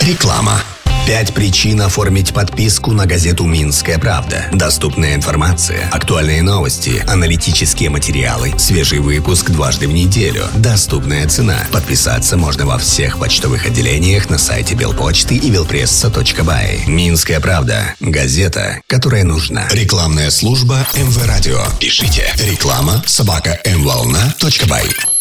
Реклама. 5 причин оформить подписку на газету «Минская правда». Доступная информация, актуальные новости, аналитические материалы, свежий выпуск дважды в неделю, доступная цена. Подписаться можно во всех почтовых отделениях на сайте Белпочты и belpressa.by. «Минская правда» – газета, которая нужна. Рекламная служба МВ Радио. Пишите реклама @mvolna.by.